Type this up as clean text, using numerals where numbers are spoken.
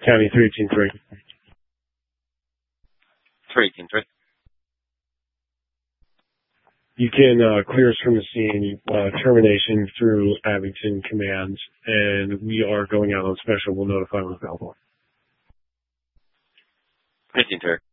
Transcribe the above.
County 318-3. 318-3. You can clear us from the scene, termination through Abington Command, and we are going out on special. We'll notify when available. 318-3.